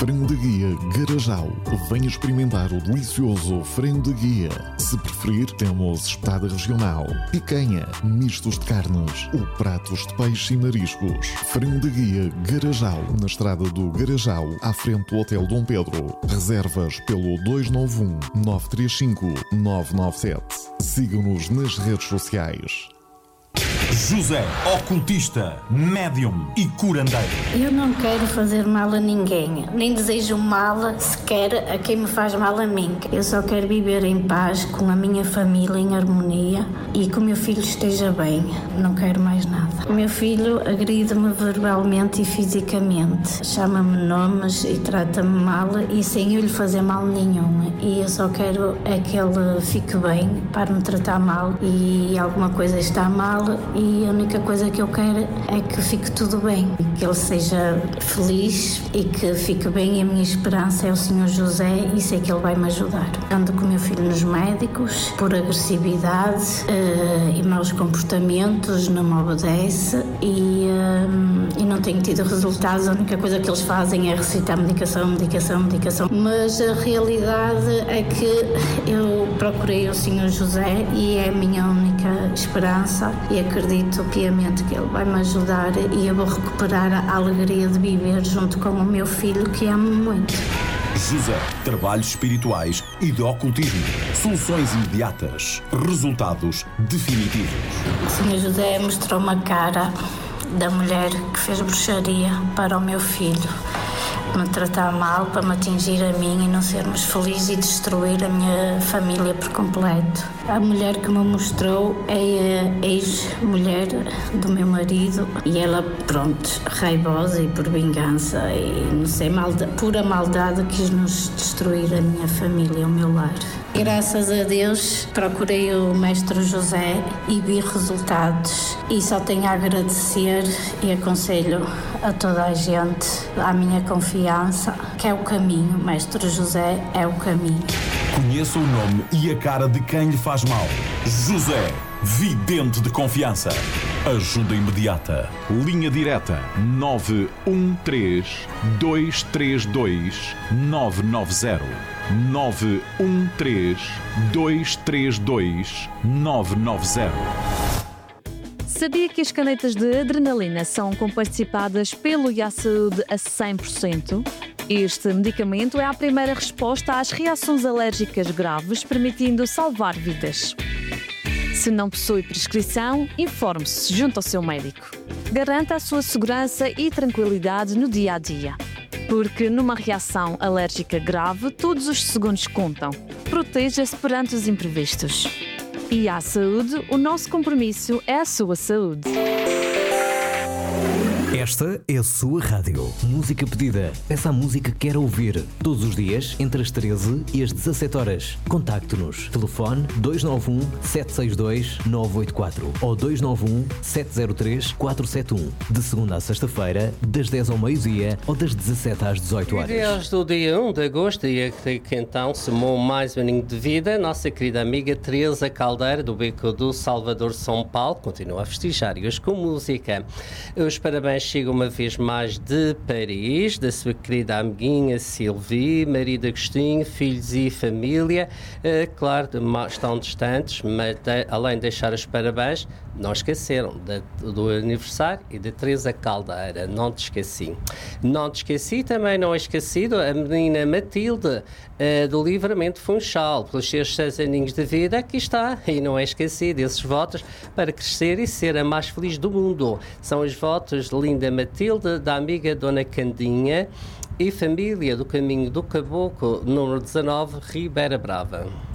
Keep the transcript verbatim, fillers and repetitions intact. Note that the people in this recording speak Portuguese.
Frango de Guia Garajal. Venha experimentar o delicioso frango de guia. Se preferir, temos espetada regional, picanha, mistos de carnes ou pratos de peixe e mariscos. Frango de Guia Garajal, na estrada do Garajal, à frente do Hotel Dom Pedro. Reservas pelo dois nove um, nove três cinco, nove nove sete. Siga-nos nas redes sociais. José, ocultista, médium e curandeiro. Eu não quero fazer mal a ninguém, nem desejo mal sequer a quem me faz mal a mim. Eu só quero viver em paz com a minha família, em harmonia, e que o meu filho esteja bem. Não quero mais nada. O meu filho agride-me verbalmente e fisicamente, chama-me nomes e trata-me mal, e sem eu lhe fazer mal nenhum. E eu só quero é que ele fique bem, para me tratar mal, e alguma coisa está mal, e a única coisa que eu quero é que fique tudo bem, que ele seja feliz e que fique bem. E a minha esperança é o senhor José, e sei que ele vai me ajudar. Ando com o meu filho nos médicos por agressividade uh, e maus comportamentos, não me obedece, e, uh, e não tenho tido resultados. A única coisa que eles fazem é recitar medicação, medicação, medicação. Mas a realidade é que eu procurei o senhor José e é a minha única esperança, e acredito piamente que ele vai me ajudar, e eu vou recuperar a alegria de viver junto com o meu filho, que amo muito. José, trabalhos espirituais e de ocultismo. Soluções imediatas. Resultados definitivos. O senhor José mostrou uma cara da mulher que fez bruxaria para o meu filho me tratar mal, para me atingir a mim e não sermos felizes, e destruir a minha família por completo. A mulher que me mostrou é a ex-mulher do meu marido, e ela, pronto, raivosa e por vingança e não sei, malda, pura maldade, quis nos destruir a minha família, o meu lar. Graças a Deus procurei o mestre José e vi resultados, e só tenho a agradecer, e aconselho a toda a gente, à minha confiança, que é o caminho. Mestre José é o caminho. Conheça o nome e a cara de quem lhe faz mal. José, vidente de confiança. Ajuda imediata. Linha direta nove um três, dois três dois, nove nove zero. nove um três, dois três dois, nove nove zero. Sabia que as canetas de adrenalina são comparticipadas pelo I A Saúde a cem por cento? Este medicamento é a primeira resposta às reações alérgicas graves, permitindo salvar vidas. Se não possui prescrição, informe-se junto ao seu médico. Garanta a sua segurança e tranquilidade no dia a dia. Porque numa reação alérgica grave, todos os segundos contam. Proteja-se perante os imprevistos. I A Saúde, o nosso compromisso é a sua saúde. Esta é a sua rádio. Música pedida. Peça a música que quer ouvir. Todos os dias, entre as treze e as dezassete horas. Contacte-nos. Telefone dois nove um, sete seis dois, nove oito quatro ou dois nove um, sete zero três, quatro sete um. De segunda a sexta-feira, das dez ao meio-dia ou das dezassete às dezoito horas. Desde o dia um de agosto, dia que então somou mais um aninho de vida, nossa querida amiga Teresa Caldeira, do Beco do Salvador, São Paulo, continua a festejar, e hoje com música. Os parabéns chegam uma vez mais de Paris, da sua querida amiguinha Sylvie, marido Agostinho, filhos e família. Uh, claro, estão distantes, mas de, além de deixar os parabéns, não esqueceram de, do aniversário e de Teresa Caldeira. Não te esqueci. Não te esqueci, também não esquecido a menina Matilde, uh, do Livramento Funchal, pelos seus seis aninhos de vida. Aqui está, e não é esquecido esses votos para crescer e ser a mais feliz do mundo. São os votos de linda Matilde, da amiga Dona Candinha e família do Caminho do Caboclo, número dezanove, Ribeira Brava.